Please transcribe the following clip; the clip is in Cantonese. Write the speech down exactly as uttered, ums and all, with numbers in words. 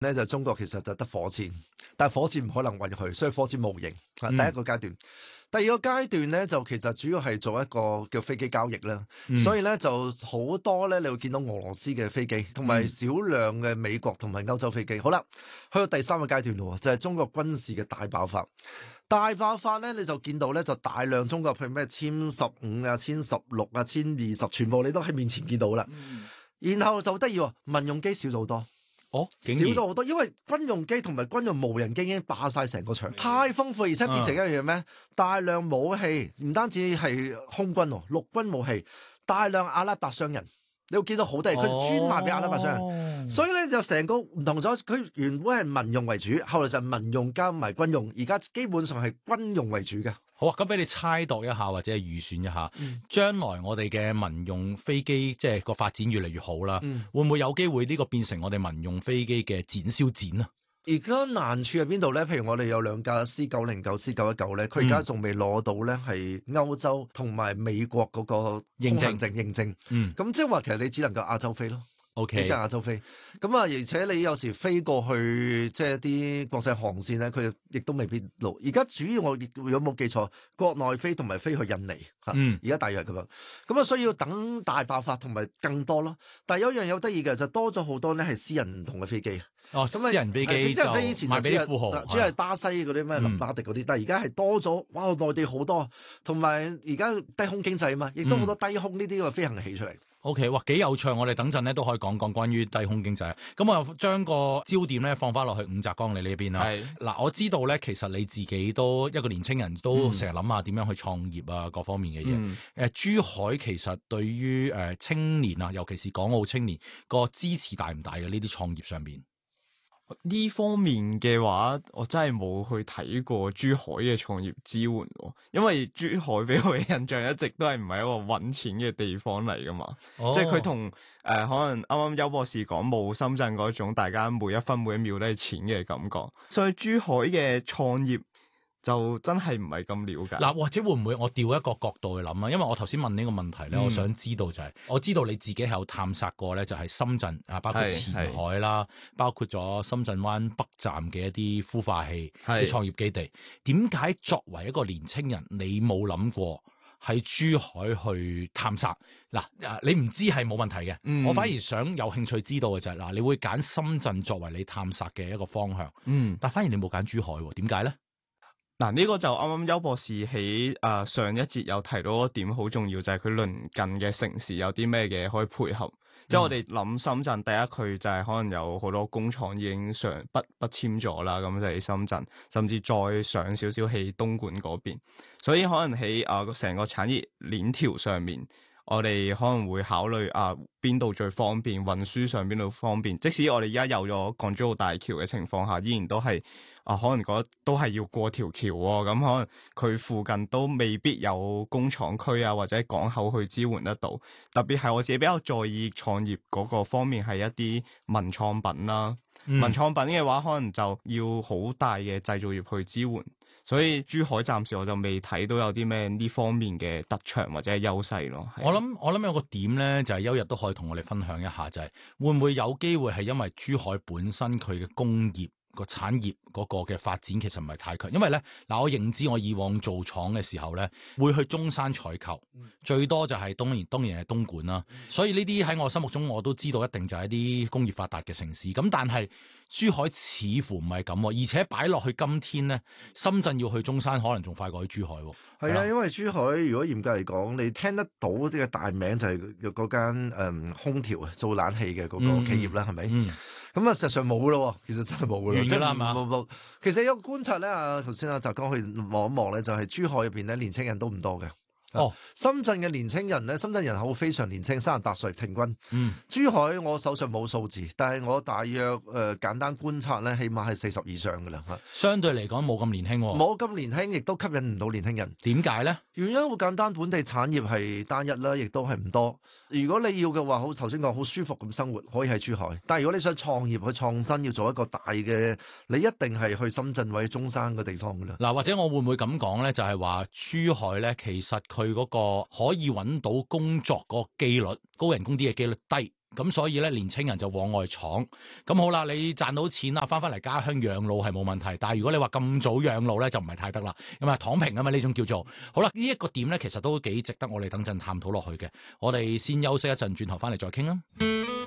咧就中國其實就得火箭，但係火箭唔可能運入去，所以火箭模型啊第一個階段。嗯、第二個階段咧就其實主要係做一個叫飛機交易啦，嗯、所以咧就好多咧你會見到俄羅斯嘅飛機，同埋少量嘅美國同埋歐洲飛機。好啦，去到第三個階段咯，就係、是、中國軍事嘅大爆發。大爆發咧，你就見到咧就大量中國譬如咩殲十五啊、殲十六啊、殲二十，全部你都喺面前見到啦。嗯、然後就得意喎，民用機少咗好多。 哦， 少咗好多，因為軍用機同埋軍用無人機已經霸晒成個場，太豐富，而且變成一樣嘢咩？啊、大量武器，唔單止係空軍喎，陸軍武器，大量阿拉伯商人，你會見到好多嘢，佢專賣俾阿拉伯商人，哦、所以咧就成個唔同咗。佢原本係民用為主，後來就民用加埋軍用，而家基本上係軍用為主嘅。 好啊，咁俾你猜度一下或者係預算一下，嗯、將來我哋嘅民用飛機即係個發展越嚟越好啦，嗯、會唔會有機會呢個變成我哋民用飛機嘅展銷展啊？ 而家難處喺邊度咧？譬如我哋有兩架 C 九零九、C 九一九咧，佢而家仲未攞到咧係歐洲同埋美國嗰個認證證認證，嗯，咁即係話其實你只能夠亞洲飛咯。 O.K. 幾隻亞洲飛咁啊，而且你有時飛過去即係啲國際航線咧，佢亦都未必路。而家主要我如果冇記錯，國內飛同埋飛去印尼嚇，嗯，而家大約係咁樣。咁啊，需要等大爆發同埋更多咯。但係有一樣有得意嘅就多咗好多咧，係私人唔同嘅飛機。 哦，私人飛機就賣俾啲富豪， 主要係巴西嗰啲咩林巴迪嗰啲，嗯、但係而家係多咗，哇！內地好多，同埋而家低空經濟啊嘛，亦都好多低空呢啲嘅飛行器出嚟。 O.K. 哇，幾有趣！我哋等陣咧都可以講講關於低空經濟。咁我將個焦點咧放翻落去五澤崗你呢邊啦。係嗱是，我知道咧，其實你自己都一個年青人，都成日諗下點樣去創業啊，各方面嘅嘢。誒、嗯呃，珠海其實對於誒、呃、青年啊，尤其是港澳青年個支持大唔大嘅呢啲創業上邊？ 呢方面嘅話，我真係冇去睇過珠海嘅創業支援，因為珠海俾我嘅印象一直都係唔係一個搵錢嘅地方嚟噶嘛，哦、即係佢同誒可能啱啱邱博士講冇深圳嗰種大家每一分每一秒都係錢嘅感覺，所以珠海嘅創業就真係唔係咁了解。 嗱，或者會唔會我調一個角度去諗啊？因為我頭先問呢個問題咧，嗯、我想知道就係、是，我知道你自己係有探索過咧，就係深圳啊，包括前海啦，包括咗深圳灣北站嘅一啲孵化器即係創業基地。點解作為一個年青人，你冇諗過喺珠海去探索？嗱，你唔知係冇問題嘅，嗯、我反而想有興趣知道嘅就係、是，嗱，你會揀深圳作為你探索嘅一個方向，嗯，但反而你冇揀珠海，點解咧？ 嗱，呢個就啱啱邱博士喺誒上一節有提到一點好重要，就係佢鄰近嘅城市有啲咩嘅可以配合。嗯、即係我哋諗深圳，第一佢就係可能有好多工廠已經上北北遷咗啦，咁就喺深圳，甚至再上少少喺東莞嗰邊，所以可能喺誒成個產業鏈條上面，我哋可能會考慮啊邊度最方便，運輸上邊度方便。即使我哋而家有咗港珠澳大橋嘅情況下，依然都係啊可能嗰都係要過條橋喎。咁可能佢附近都未必有工廠區啊，或者港口去支援得到。特別係我自己比較在意創業嗰個方面係一啲文創品啦。嗯、文創品嘅話，可能就要好大嘅製造業去支援。所以珠海暫時我就未睇到有啲咩呢方面嘅特長或者係優勢咯。 我諗我諗有個點咧，就係休日都可以同我哋分享一下，就係、是、會唔會有機會係因為珠海本身佢嘅工業個產業嗰個嘅發展其實唔係太強，因為咧嗱，我認知我以往做廠嘅時候咧，會去中山採購，嗯、最多就係當然當然係東莞啦。嗯、所以呢啲喺我心目中我都知道一定就係一啲工業發達嘅城市。咁但係珠海似乎唔係咁，而且擺落去今天咧，深圳要去中山可能仲快過去珠海。 係啊，因為珠海如果嚴格嚟講，你聽得到啲嘅大名就係嗰間誒空調啊，做冷氣嘅嗰個企業啦，係咪、嗯？咁啊，實際上冇咯，其實真係冇咯， 完㗎啦，係嘛？ 冇冇。其實有個觀察咧，啊頭先阿澤剛去望一望咧，就係、是、珠海入邊咧，年青人都唔多嘅。哦，深圳嘅年青人咧，深圳人口非常年青，三十八歲平均。嗯，珠海我手上冇數字，但係我大約誒、呃、簡單觀察咧，起碼係四十以上噶啦嚇。 相對嚟講冇咁年輕、哦， 冇咁年輕，亦都吸引唔到年輕人。 點解咧？ 原因好簡單，本地產業係單一啦，亦都係唔多。如果你要嘅話，好頭先講好舒服咁生活，可以喺珠海。但係如果你想創業去創新，要做一個大嘅，你一定係去深圳或者中山嘅地方噶啦。 嗱，或者我會唔會咁講咧？就係、是、話珠海咧，其實佢嗰個可以揾到工作嗰個機率，高人工啲嘅機率低。 咁所以咧年青人就往外闖。咁好啦，你賺到錢啦，翻翻嚟家鄉養老係冇問題，但係如果你話咁早養老咧就唔係太得啦，咁啊躺平啊嘛呢種叫做。好啦，呢、這、一個點咧其實都幾值得我哋等陣探討落去嘅。我哋先休息一陣，轉頭翻嚟再傾啦。